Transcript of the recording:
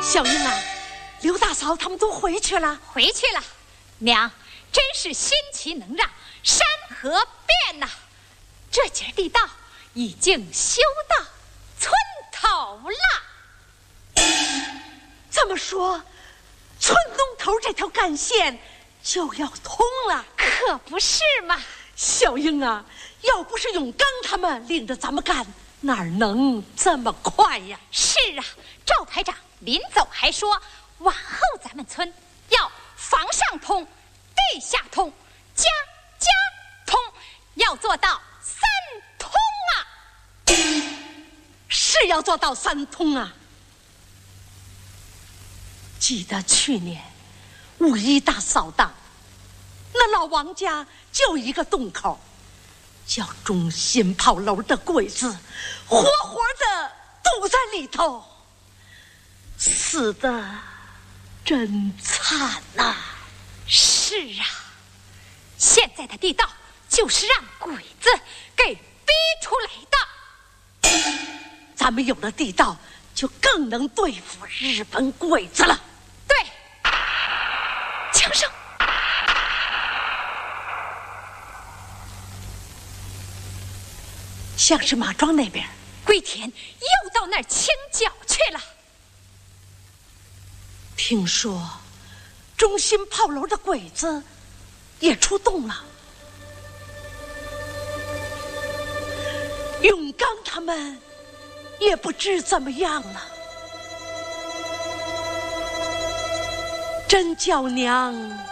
小英啊，刘大嫂他们都回去了。 回去了，娘，真是心其能让，山河变呐！这节地道已经修到村头了。 这么说，村东头这条干线就要通了？ 可不是嘛！ 小英啊，要不是永刚他们领着咱们干，哪能这么快呀？ 是啊，赵排长临走还说，往后咱们村要房上通，地下通，家家通，要做到三通啊！ 是要做到三通啊！记得去年5·1大扫荡，那老王家就一个洞口，叫中心炮楼的鬼子活活的堵在里头，死的真惨呐！ 是啊，现在的地道就是让鬼子给逼出来的。 咱们有了地道，就更能对付日本鬼子了。 对，枪声， 像是马庄那边， 桂田又到那儿清剿去了。 听说中心炮楼的鬼子也出动了，永刚他们也不知怎么样了。真叫娘